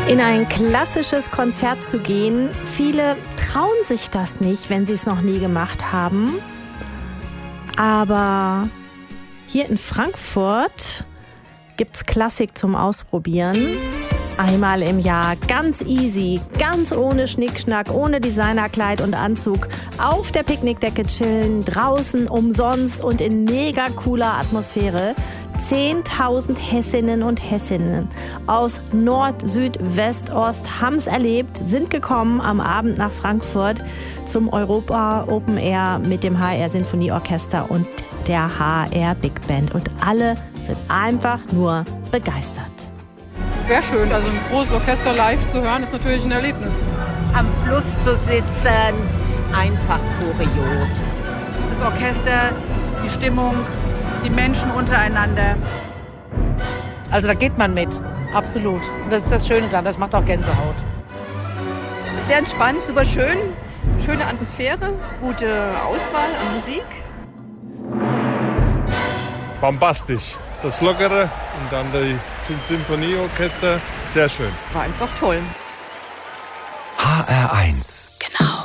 In ein klassisches Konzert zu gehen, viele trauen sich das nicht, wenn sie es noch nie gemacht haben. Aber hier in Frankfurt gibt's Klassik zum Ausprobieren. Einmal im Jahr, ganz easy, ganz ohne Schnickschnack, ohne Designerkleid und Anzug, auf der Picknickdecke chillen, draußen umsonst und in mega cooler Atmosphäre. 10.000 Hessinnen und Hessinnen aus Nord, Süd, West, Ost haben's erlebt, sind gekommen am Abend nach Frankfurt zum Europa Open Air mit dem HR Sinfonieorchester und der HR Big Band. Und alle sind einfach nur begeistert. Sehr schön, also ein großes Orchester live zu hören, ist natürlich ein Erlebnis. Am Fluss zu sitzen, einfach furios. Das Orchester, die Stimmung, die Menschen untereinander. Also da geht man mit, absolut. Und das ist das Schöne daran, das macht auch Gänsehaut. Sehr entspannt, super schön, schöne Atmosphäre, gute Auswahl an Musik. Bombastisch. Das Lockere und dann das Symphonieorchester, sehr schön. War einfach toll. HR1. Genau.